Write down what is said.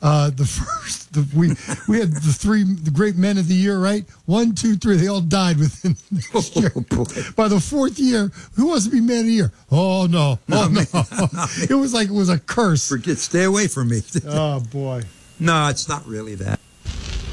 We had the great men of the year, right? 1, 2, 3. They all died within the next year. Boy. By the fourth year, who wants to be man of the year? Oh no! Oh no! It was like it was a curse. Stay away from me. Oh boy! No, it's not really that.